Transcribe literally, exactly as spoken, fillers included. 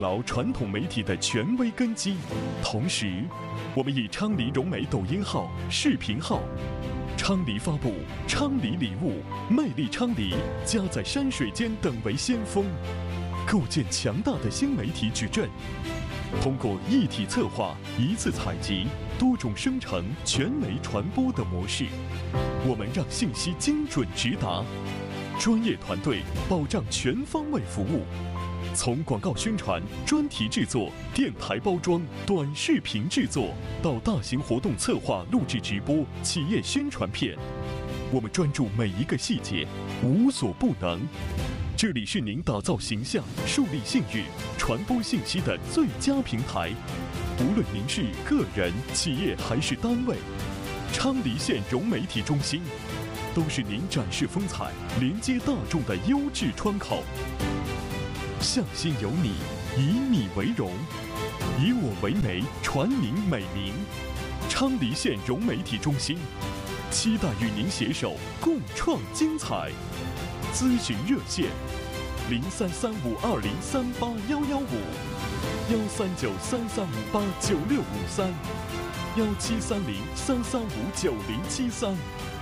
牢传统媒体的权威根基。同时，我们以昌黎融媒抖音号、视频号、昌黎发布、昌黎礼物、魅力昌黎、家在山水间等为先锋，构建强大的新媒体矩阵。通过一体策划、一次采集、多种生成、全媒传播的模式，我们让信息精准直达，专业团队保障全方位服务。从广告宣传、专题制作、电台包装、短视频制作，到大型活动策划、录制直播、企业宣传片，我们专注每一个细节，无所不能。这里是您打造形象、树立信誉、传播信息的最佳平台。无论您是个人、企业还是单位，昌黎县融媒体中心都是您展示风采、连接大众的优质窗口。向心有你，以你为荣，以我为媒，传您美名。昌黎县融媒体中心，期待与您携手共创精彩。咨询热线：零三三五二零三八幺幺五，幺三九三三五八九六五三，幺七三零三三五九零七三。